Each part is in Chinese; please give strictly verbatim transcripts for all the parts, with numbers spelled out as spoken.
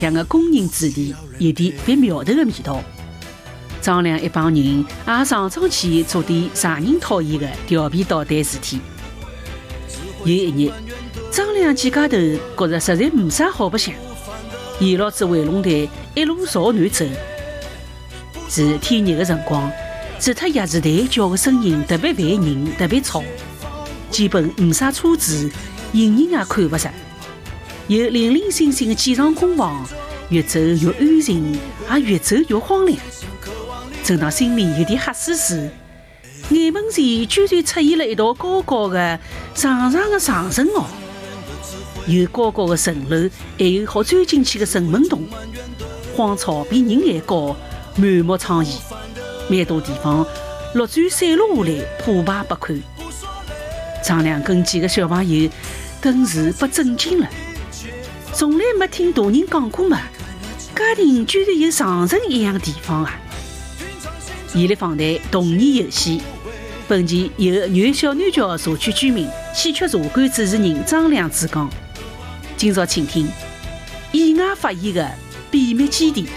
两个工人子弟有点别苗头的味道。张良一帮人也常常去做点常人讨厌的调皮捣蛋事体。有一日，张良几家头觉着实在没啥好白相，沿牢子回龙台一路朝南走。是天热的辰光，除脱鸭子台叫的声音特别烦人，特别吵，基本没啥车子，行人也看不着。有零零星星的几幢工房，越走越安静，也越走越荒凉。正当心里有点吓死时，眼门前居然出现了一道高高的、长长的长城塢，有高高的城楼，还有好钻进去的城门洞。荒草比人还高，满目苍夷，蛮多地方绿砖散落下来，破败不堪。张良跟几个小朋友顿时被震惊了，从来没听大人讲过嘛，嘉定居然有长城一样的地方啊！伊力访谈童年游戏，本期由原小南桥社区居民、戏曲茶馆主持人张良主讲。今朝请听意外发现的秘密基地。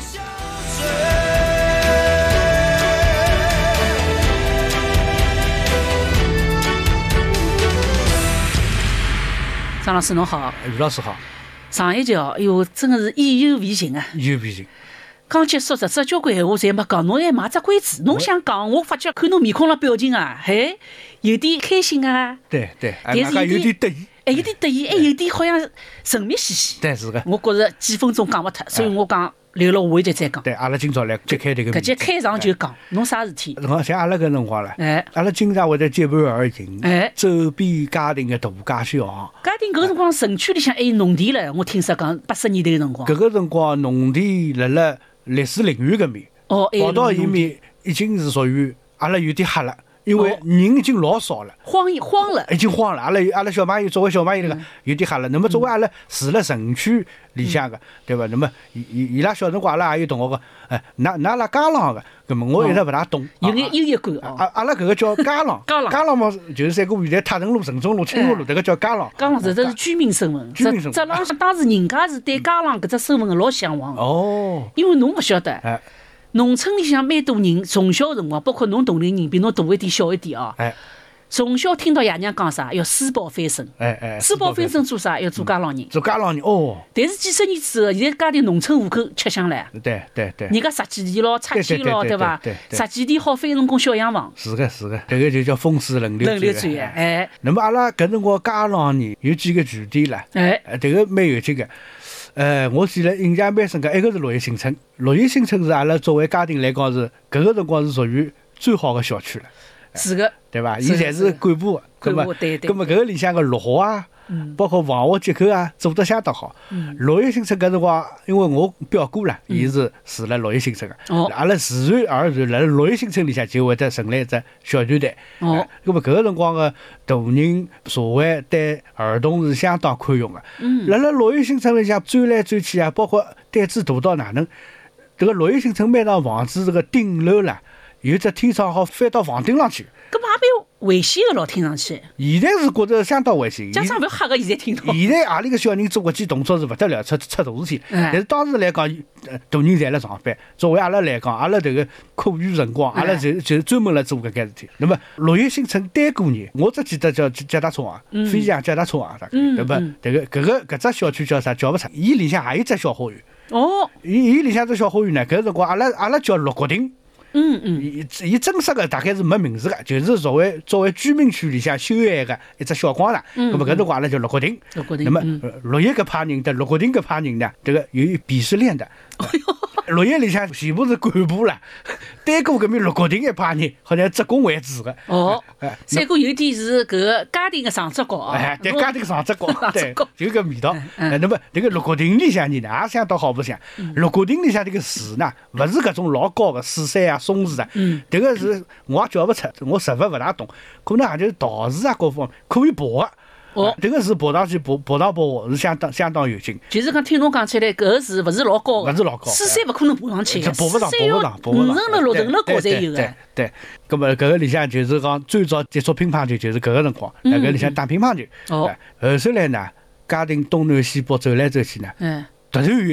张老师侬好。 于老师好。 上一集哦，哎哟，真的是意犹未尽啊！ 意犹未尽。 刚结束，这这交关闲话侪没讲，侬还买只关子。侬想讲，我发觉看侬面孔了表情啊，嘿，有点开心啊。 对对， 但是有点得意， 哎，有点得意，还有点好像神秘兮兮。 对，是个。 我觉着几分钟讲不脱，所以我讲留了下一集再讲。 对，阿拉今朝来揭开这个。 搿节开场就讲，侬啥事体？ 侬像阿拉搿辰光了， 哎， 阿拉经常会得结伴而行， 哎， 走遍嘉定的大街小巷。 嘉定搿个辰光城区里向还有农田唻，我听说讲八十年代个辰光。 搿个辰光农田辣辣历史陵园搿面， 哦， 跑到伊面已经是属于阿拉有点吓了。因为人已经老少了， 荒荒了， 已经荒了。阿拉阿拉小朋友作为小朋友那个有点吓了。那么作为阿拉住了城区里向个，对伐？那么伊伊伊拉小辰光阿拉也有同学个，哎，㑚㑚拉家廊个，搿么我一直勿大懂。 有眼优越感哦。阿阿拉搿个叫家廊， 家廊家廊嘛，就是三个原来泰城路、城中路、清河路，迭个叫家廊。 家廊这这是居民身份， 居民身份。 这浪当时人家是对家廊搿只身份老向往。 哦。 因为侬勿晓得。 哎。 农村里向蛮多人从小辰光，包括侬同龄人，比侬大一点、小一点啊。 哎。 从小听到爷娘讲啥，要书包翻身。 哎哎。 书包翻身做啥？要做家廊人。 做家廊人哦。 但是几十年之后，现在嘉定农村户口吃香了。 对对对。 人家十几地咯，拆迁咯，对伐？十几地好翻成功小洋房。 是个是个，这个就叫风水轮流转。轮流转哎。 那么阿拉搿辰光家廊人有几个据点了。 哎。 这个蛮有劲个。呃，我记得印象蛮深个，一个是绿叶新村，绿叶新村是阿拉作为嘉定来讲是搿个辰光是属于最好的小区了。 是个。 对伐？伊侪是干部， 干部对对。 搿么搿个里向个绿化啊， 嗯， 包括防滑结构啊，做得相当好。 嗯。 绿叶新村搿辰光，因为我表哥啦，伊是住辣绿叶新村个， 哦， 阿拉自然而然辣绿叶新村里向就会得成立一只小团队。 哦。 搿么搿个辰光个大人社会对儿童是相当宽容个。 嗯。 辣辣绿叶新村里向钻来钻去啊，包括胆子大到哪能？迭个绿叶新村每幢房子这个顶楼啦，有只天窗好翻到房顶上去。 搿么也蛮危险个咯，听上去。 现在是觉着相当危险。 家长勿要吓个，现在听到。 现在何里个小人做搿记动作是勿得了，出出大事体。但是当时来讲，大人侪辣上班。作为阿拉来讲，阿拉迭个课余辰光，阿拉就就专门来做搿件事体。那么绿叶新村单过年，我只记得叫脚踏车啊，飞翔脚踏车啊，大概对伐？迭个搿个搿只小区叫啥？叫勿出。伊里向还有只小花园。 哦。 伊伊里向只小花园呢，搿辰光阿拉阿拉叫绿国町。 嗯嗯， 伊伊真实个大概是没名字个，就是作为作为居民区里向修缮个一只小广场。 嗯。 那么搿辰光阿拉叫绿国町。 绿国町。 那么绿叶搿派人的绿国町搿派人呢，这个有鄙视链的。绿叶里向全部是干部啦，单过搿面绿国町一派人，好像职工为主个。 哦。哎。三哥有点是搿个嘉定个上职高啊。 哎，对，嘉定上职高，对，就搿味道。哎，那么迭个绿国町里向人呢，也相当好白相。绿国町里向迭个树呢，勿是搿种老高个水杉啊、松树啊。 嗯。 迭个是我也叫勿出，我实物勿大懂，可能也就是桃树啊，各方面可以爬个。哦。迭个是爬上去爬爬上爬下是相当相当有劲。 就是讲听侬讲起来，搿个树勿是老高个。 勿是老高。 水杉勿可能爬上去个。 爬勿上，爬勿上，爬勿上。 五层楼、六层楼高才有个。 对对。葛末搿个里向就是讲最早接触乒乓球，就是搿个辰光，辣搿里向打乒乓球。 哦。 后首来呢，嘉定东南西北走来走去呢。 嗯。 突然有一日了，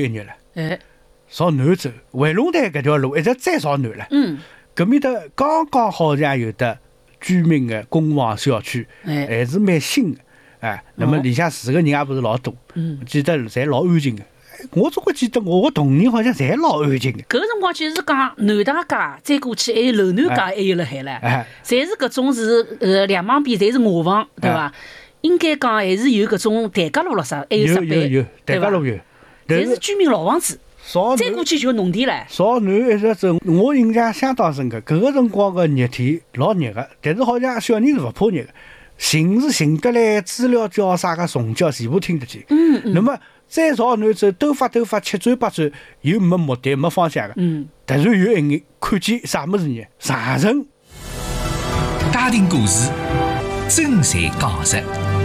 哎， 朝南走，回龙潭搿条路一直再朝南了。 嗯， 搿面搭刚刚好像有的居民的公房小区， 哎， 还是蛮新的，哎，那么里向住个人也勿是老多， 嗯， 记得侪老安静的。我总归记得我个童年好像侪老安静的。 搿个辰光就是讲南大街，再过去还有楼南街，还有辣海唻， 哎， 侪是搿种是呃两旁边侪是瓦房，对伐？应该讲还是有搿种台阶路咯啥，还有石板， 有有有台阶路有， 侪是居民老房子。 朝再过去就是农田唻。 朝南一直走，我印象相当深刻。搿个辰光个热天老热个，但是好像小人是勿怕热个，寻是寻得来，资料叫啥个虫叫全部听得见。 嗯嗯。 那么再朝南走，兜发兜发，七转八转，又没目的、没方向个。 嗯。 突然有一眼看见啥物事呢？长城。 家庭故事，真实讲述。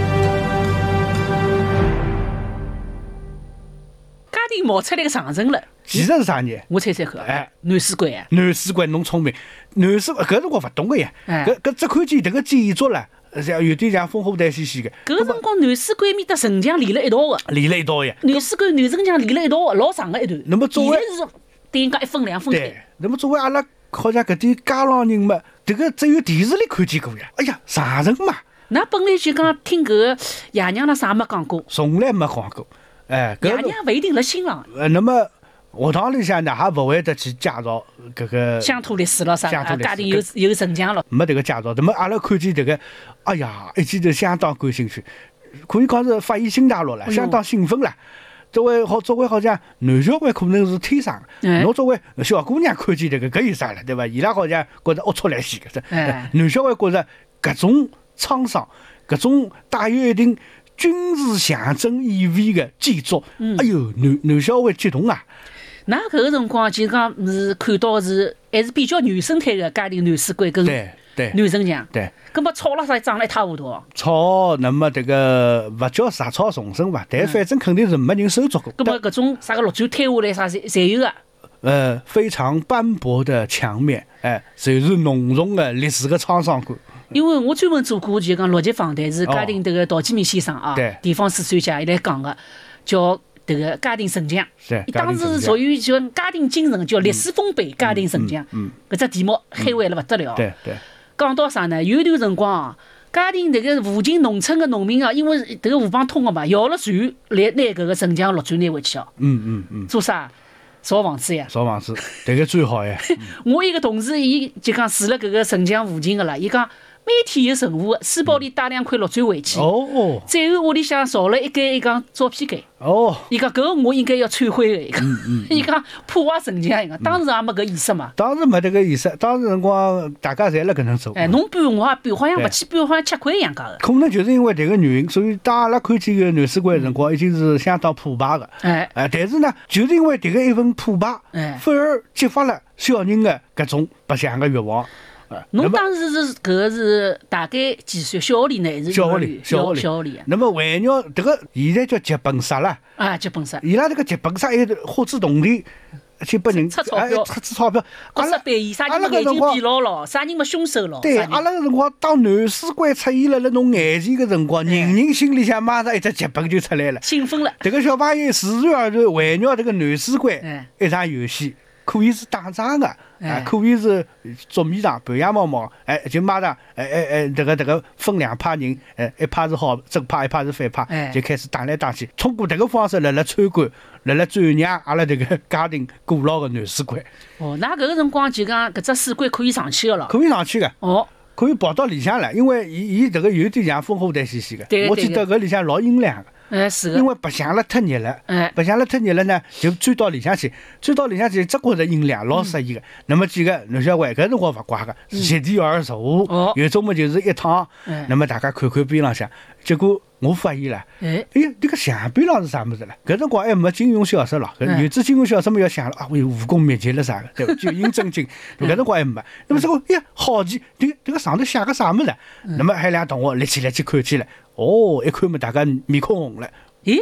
家庭冒出来个长城了。 其实是啥呢？ 我猜猜看。 哎， 南水关啊。 南水关，侬聪明。南水搿辰光勿懂个呀。搿搿只看见迭个建筑了。像有点像烽火台兮兮的。 搿个辰光南水关面搭城墙连了一道个， 连了一道呀。 南水关南城墙连了一道个，老长个一段。 那么作为现在是对人家一分两分开。 那么作为阿拉好像搿点街坊人嘛，迭个只有电视里看见过呀。哎呀，长城嘛。 那本来就讲听搿个爷娘啦啥没讲过， 从来没讲过。哎， 爷娘勿一定辣新浪。 呃，那么学堂里向呢，也勿会得去介绍搿个乡土历史咯啥，家庭有有城墙咯， 没迭个介绍。那么阿拉看见迭个，哎呀，一记头相当感兴趣，可以讲是发现新大陆了，相当兴奋了。作为好，作为好像男小孩可能是天生的，侬作为小姑娘看见迭个，搿有啥了，对伐？伊拉好像觉着龌龊来兮个，男小孩觉着搿种沧桑，搿种带有一定军事象征意味的建筑，哎哟，男男小孩激动啊！ 那搿个辰光就讲是看到是还是比较原生态的家庭南水关跟南城墙， 对， 搿么草啦啥长了一塌糊涂。 草，那么迭个勿叫杂草丛生伐？但反正肯定是没人收足过。 搿么搿种啥个绿砖摊下来啥侪侪有个。 呃，非常斑驳的墙面，哎，就是浓重的历史的沧桑感。 因为我专门做过就讲录集访谈，是家庭迭个陶基明先生啊，地方史专家伊来讲个，叫迭个家庭城墙。 是。 伊当时是属于叫家庭精神，叫历史丰碑家庭城墙。 嗯。 搿只题目海外了勿得了。 对对。 讲到啥呢？有一段辰光啊，家庭迭个附近农村个农民啊，因为迭个河浜通个嘛，摇了船来拿搿个城墙绿砖拿回去哦。 嗯嗯嗯。 做啥？造房子呀！ 造房子，迭个最好呀。 我一个同事，伊就讲住了搿个城墙附近个啦，伊讲每天有任务，书包里带两块绿砖回去。 哦。 最后屋里向造了一间伊讲照片间。 哦。 伊讲搿个我应该要忏悔个，伊讲， 嗯伊讲破坏城墙，伊讲当时也没搿意识嘛。 当时没迭个意识，当时辰光大家侪辣搿能做。 哎，侬搬我也搬，好像勿去搬，好像吃亏一样介个。 可能就是因为迭个原因，所以当阿拉看见搿南水关辰光，已经是相当破败个。 哎。 哎，但是呢，就是因为迭个一份破败， 哎， 反而激发了小人的搿种白相个欲望。 侬当时是搿个是大概几岁？小学里呢还是小学里？ 小学小学里。 那么为鸟迭个现在叫剧本杀啦。 啊，剧本杀。 伊拉迭个剧本杀还花枝动地去拨人出钞票， 出出钞票。 角色扮演，啥人没眼睛闭牢牢，啥人没凶手咯？ 对，阿拉个辰光当南水关出现了辣侬眼前个辰光，人人心里向马上一只剧本就出来了， 兴奋了。 迭个小朋友自然而然围绕迭个南水关一场游戏。可以是打仗个，啊，可以是捉迷藏、半夜猫猫，哎，就马上，哎哎哎，这个这个分两派人，哎，一派是好正派，一派是反派，就开始打来打去。通过这个方式来来参观，来来传扬阿拉这个家庭古老的南水关。 哦，那搿个辰光就讲搿只水关可以上去个咯？ 可以上去个。 哦。 可以跑到里向来，因为伊伊这个有点像烽火台兮兮个。我记得搿里向老阴凉个。 哎，是个。 因为白相了太热了， 哎， 白相了太热了呢，就钻到里向去，钻到里向去，只觉着阴凉，老适意个。那么几个男小孩搿辰光勿怪个，席地而坐，有种么就是一躺，那么大家看看边浪向，结果我发现了， 哎， 哎呀，这个墙壁浪是啥物事了？搿辰光还没金庸小说咯，有只金庸小说么要想了啊，为武功秘籍了啥个，对伐？九阴真经，搿辰光还没。那么这个，哎呀，好奇，这个这个上头写个啥物事？那么还两同学立起来去看起来，哦，一看么大家面孔红了。 咦，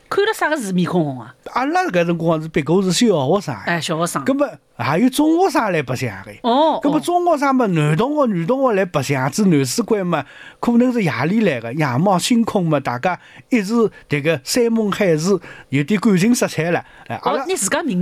看了啥个是面孔红啊？ 阿拉搿辰光是别个是小学生， 哎，小学生。 搿么还有中学生来白相个。 哦。 搿么中学生嘛，男同学、女同学来白相子，男主管嘛，可能是夜里来个，夜猫星空嘛，大家一时迭个山盟海誓，有点感情色彩了。哎，阿拉拿自家名